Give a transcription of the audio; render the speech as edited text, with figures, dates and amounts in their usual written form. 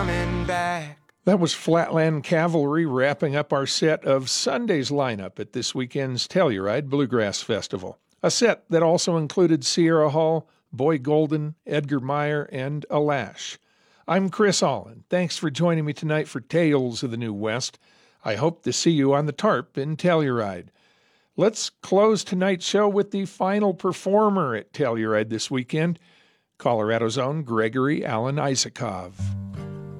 coming back. That was Flatland Cavalry wrapping up our set of Sunday's lineup at this weekend's Telluride Bluegrass Festival. A set that also included Sierra Hull, Boy Golden, Edgar Meyer, and Alash. I'm Chris Allen. Thanks for joining me tonight for Tales of the New West. I hope to see you on the tarp in Telluride. Let's close tonight's show with the final performer at Telluride this weekend, Colorado's own Gregory Alan Isakov.